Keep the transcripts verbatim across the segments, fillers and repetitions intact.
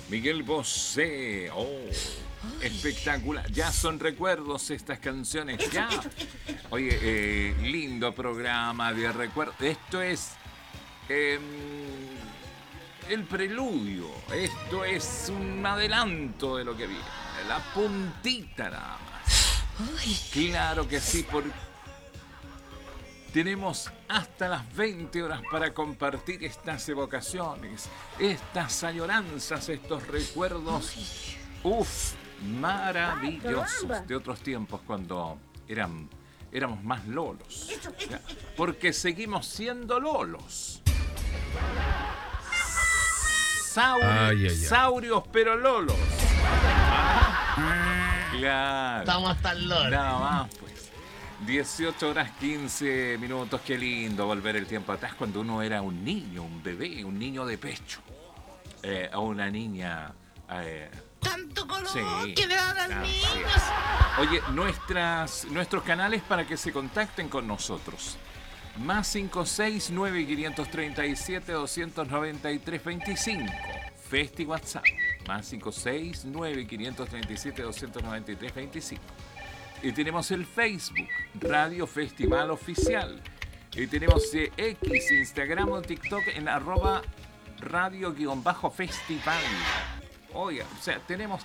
Miguel Bosé. Oh, espectacular. Ya son recuerdos estas canciones. Ya. Oye, eh, lindo programa de recuerdos. Esto es eh, el preludio. Esto es un adelanto de lo que viene. La puntita nada más. Claro que sí, porque tenemos hasta las veinte horas para compartir estas evocaciones, estas añoranzas, estos recuerdos, uff, maravillosos de otros tiempos cuando eran, éramos más lolos. ¿Ya? Porque seguimos siendo lolos. Sauri, ay, ay, ay. Saurios pero lolos. Ah, claro. Estamos tan lolos. Nada más, pues. dieciocho horas quince minutos, qué lindo volver el tiempo atrás cuando uno era un niño, un bebé, un niño de pecho, eh, o una niña. Eh, Tanto color sí, que le dan a los niños. Oye, nuestras, nuestros canales para que se contacten con nosotros. Más cinco seis nueve cinco tres siete dos nueve tres dos cinco. Festi WhatsApp. Más cinco seis nueve cinco tres siete dos nueve tres dos cinco. Y tenemos el Facebook, Radio Festival Oficial. Y tenemos eh, X, Instagram o TikTok en arroba radio-festival. Oiga, o sea, tenemos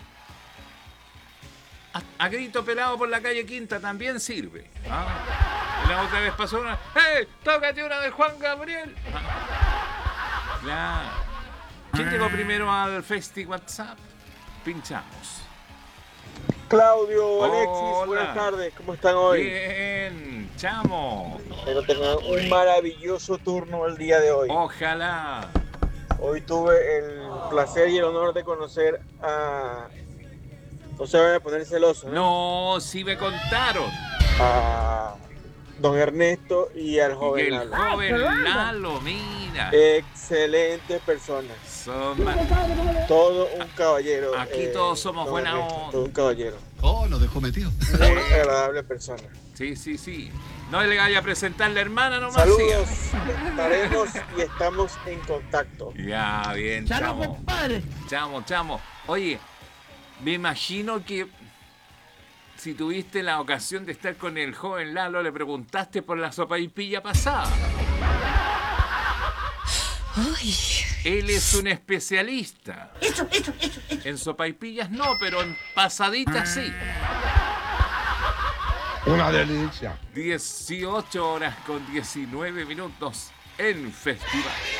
a, a grito pelado por la calle Quinta también sirve. ¿Ah? La otra vez pasó una, ¡hey! ¡Tócate una de Juan Gabriel! ¿Ah? Claro. ¿Quién llegó primero al Festi WhatsApp? Pinchamos. Claudio, Alexis, Hola. Buenas tardes, ¿cómo están hoy? Bien, chamo. Espero tengan un maravilloso turno el día de hoy. Ojalá. Hoy tuve el placer y el honor de conocer a... No se vayan a poner celosos, ¿no? No, sí me contaron. A don Ernesto y al joven y el Lalo. joven Lalo, mira. Excelentes personas. Son todo un caballero. Aquí eh, todos somos buena onda. Todo un caballero. Oh, lo dejó metido. Muy agradable persona. Sí, sí, sí. No le vaya a presentar la hermana nomás. Saludos. Estaremos y estamos en contacto. Ya, bien, chamo. Chamo, chamo. Oye, me imagino que si tuviste la ocasión de estar con el joven Lalo, le preguntaste por la sopaipilla pasada. Ay. Él es un especialista. Eso, eso, eso, eso. En sopaipillas no, pero en pasaditas sí. Una delicia. dieciocho horas con diecinueve minutos en Festival.